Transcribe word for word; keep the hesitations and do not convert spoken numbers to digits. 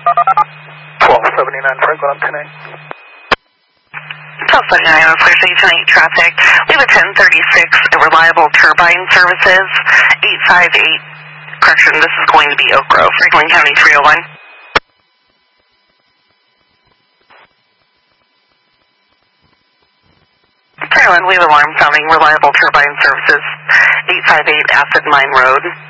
twelve seventy-nine Franklin on ten eight. twelve seventy-nine on Clear City tonight traffic. We have a ten thirty-six Reliable Turbine Services, eight five eight, correction, this is going to be Oak Grove, Franklin County three oh one. Carolyn, we have alarm sounding, Reliable Turbine Services, eight five eight Acid Mine Road.